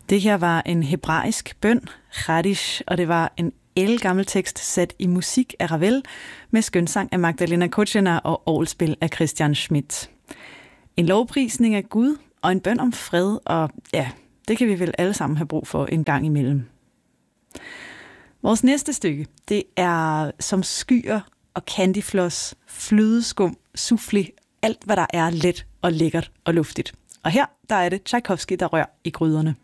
Det her var en hebraisk bøn, Chadish, og det var en ældgammel tekst sat i musik af Ravel med skønsang af Magdalena Kochener og orgelspil af Christian Schmidt. En lovprisning af Gud og en bøn om fred, og ja, det kan vi vel alle sammen have brug for en gang imellem. Vores næste stykke, det er som skyer og candyfloss, flødeskum, soufflé, alt hvad der er let og lækkert og luftigt. Og her, der er det Tchaikovsky, der rører i gryderne.